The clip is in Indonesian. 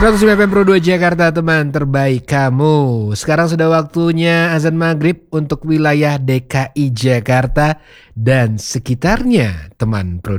105 FM Pro 2 Jakarta, teman terbaik kamu. Sekarang sudah waktunya azan maghrib untuk wilayah DKI Jakarta dan sekitarnya, teman Pro